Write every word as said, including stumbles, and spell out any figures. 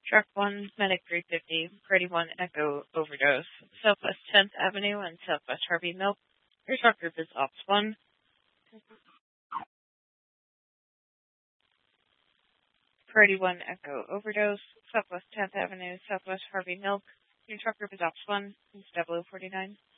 Truck one, Medic three fifty, Party one, Echo, Overdose, Southwest tenth Avenue and Southwest Harvey Milk. Your truck group is Ops one. Party one, Echo, Overdose, Southwest tenth Avenue, Southwest Harvey Milk. Your truck group is Ops one, it's double oh forty-nine.